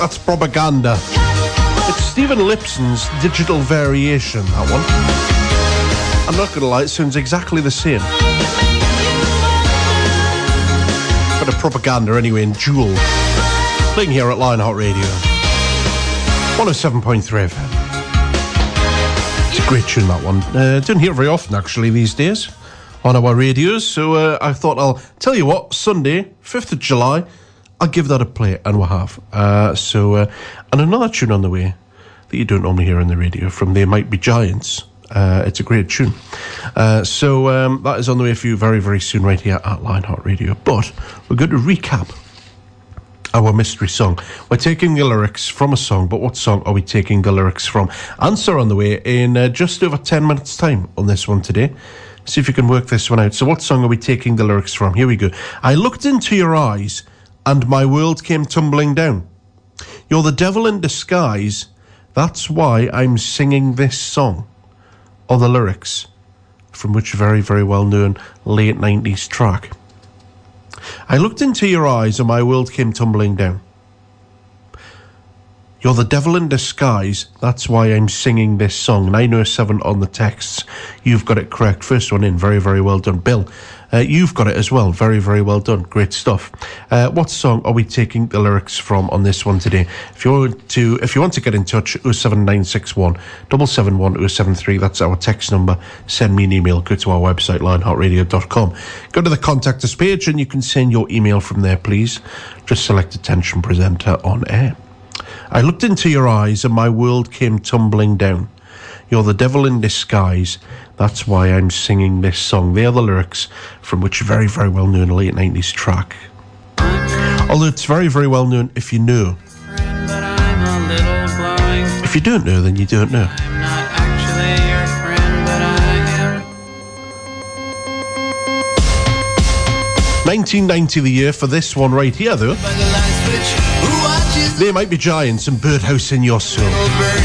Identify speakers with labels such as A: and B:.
A: That's Propaganda. It's Stephen Lipson's digital variation, that one. I'm not going to lie, it sounds exactly the same. Bit of Propaganda anyway in Jewel. Playing here at Lionheart Radio. 107.3 FM. It's a great tune, that one. Don't hear it very often, actually, these days on our radios. So I thought I'll tell you what, Sunday, 5th of July, I'll give that a play, and we'll have. And another tune on the way that you don't normally hear on the radio from They Might Be Giants. It's a great tune. So that is on the way for you very, very soon right here at Lionheart Radio. But we're going to recap our mystery song. We're taking the lyrics from a song, but what song are we taking the lyrics from? Answer on the way in just over 10 minutes' time on this one today. See if you can work this one out. So what song are we taking the lyrics from? Here we go. I looked into your eyes and my world came tumbling down. You're the devil in disguise. That's why I'm singing this song. Or the lyrics from which very, very well-known late 90s track. I looked into your eyes and my world came tumbling down. You're the devil in disguise. That's why I'm singing this song. 907 on the texts. You've got it correct. First one in. Very, very well done. Bill, you've got it as well. Very, very well done. Great stuff. What song are we taking the lyrics from on this one today? If you want to get in touch, 07961 771 073. That's our text number. Send me an email. Go to our website, lionheartradio.com. Go to the contact us page and you can send your email from there, please. Just select Attention Presenter on air. I looked into your eyes and my world came tumbling down. You're the devil in disguise. That's why I'm singing this song. They are the lyrics from which very, very well-known late 90s track. Although it's very, very well-known if you know. If you don't know, then you don't know. I'm not actually your friend, but I am. 1990 the year for this one right here, though. They Might Be Giants and Birdhouse in Your Soul.